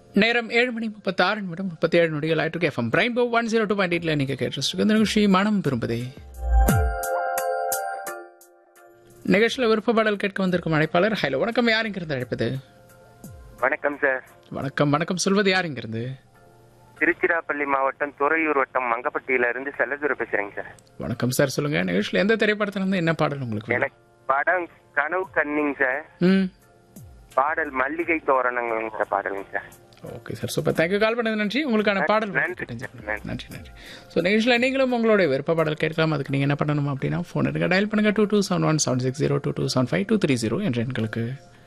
நேரம் 7:36 ஆயிட்டு எஃப்எம் பிரைம்போ 102.8 நீங்க கேட்டு இந்த நிகழ்ச்சி மனம் விரும்புதே. நிகழ்ச்சியில் விருப்ப பாடல் கேட்க வந்திருக்கும் அழைப்பாளர். ஹலோ, வணக்கம். யார் இங்கிருந்து அழைப்பது? வணக்கம் சார். வணக்கம். வணக்கம் சொல்வது யார் இங்கிருந்து? திருச்சிராப்பள்ளி மாவட்டம் துறையூர் வட்டம் மங்கப்பட்டியில இருந்து செல்லதுரை பேசுறேங்க சார். வணக்கம் சார், சொல்லுங்க. நிகழ்ச்சியில் எந்த திரைப்படத்துல இருந்து என்ன பாடல் உங்களுக்கு? எனக்கு படம் கனவு கண்ணிங் சார். பாடல் மல்லிகை தோரணங்கிற பாடலுங்க sir. Okay sir, super. Thank you. கால் பண்ணது நன்றி. உங்களுக்கான பாடல் நன்றி. ஸோ நிகழ்ச்சியில் நீங்களும் உங்களுடைய விருப்ப பாடல் கேட்கலாம். அதுக்கு நீங்கள் என்ன பண்ணணும் அப்படின்னா ஃபோன் எடுங்க, டயல் பண்ணுங்கள் 22717602275230 என்ற எண்களுக்கு.